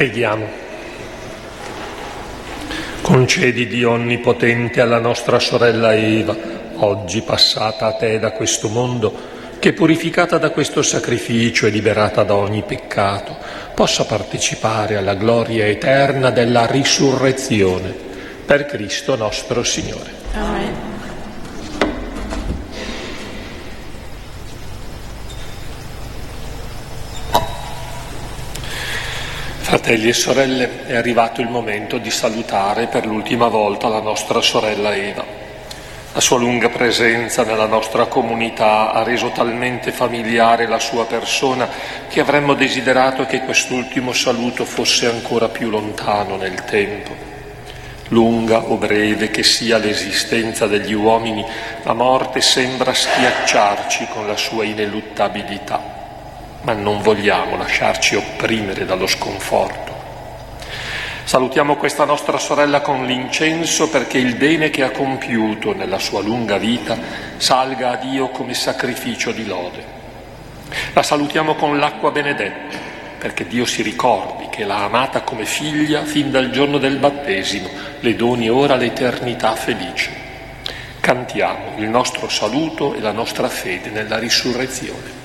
Preghiamo. Concedi, Dio Onnipotente, alla nostra sorella Eva, oggi passata a te da questo mondo, che purificata da questo sacrificio e liberata da ogni peccato, possa partecipare alla gloria eterna della risurrezione. Per Cristo nostro Signore. Amen. Fratelli e sorelle, è arrivato il momento di salutare per l'ultima volta la nostra sorella Eva. La sua lunga presenza nella nostra comunità ha reso talmente familiare la sua persona che avremmo desiderato che quest'ultimo saluto fosse ancora più lontano nel tempo. Lunga o breve che sia l'esistenza degli uomini, la morte sembra schiacciarci con la sua ineluttabilità. Ma non vogliamo lasciarci opprimere dallo sconforto. Salutiamo questa nostra sorella con l'incenso perché il bene che ha compiuto nella sua lunga vita salga a Dio come sacrificio di lode. La salutiamo con l'acqua benedetta perché Dio si ricordi che l'ha amata come figlia fin dal giorno del battesimo, le doni ora l'eternità felice. Cantiamo il nostro saluto e la nostra fede nella risurrezione.